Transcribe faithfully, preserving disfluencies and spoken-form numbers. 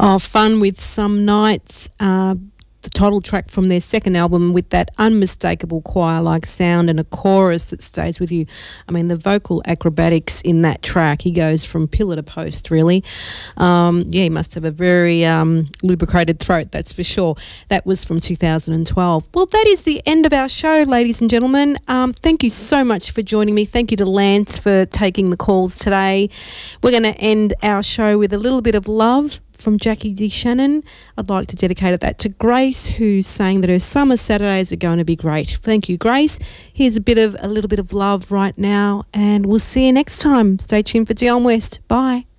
Oh, Fun with Some Nights, uh, the title track from their second album, with that unmistakable choir-like sound and a chorus that stays with you. I mean, the vocal acrobatics in that track, he goes from pillar to post, really. Um, yeah, he must have a very um, lubricated throat, that's for sure. That was from two thousand twelve. Well, that is the end of our show, ladies and gentlemen. Um, thank you so much for joining me. Thank you to Lance for taking the calls today. We're going to end our show with a little bit of love from Jackie D. Shannon. I'd like to dedicate that to Grace, who's saying that her summer Saturdays are going to be great. Thank you, Grace. Here's a bit of a little bit of love right now, and we'll see you next time. Stay tuned for Dion West. Bye.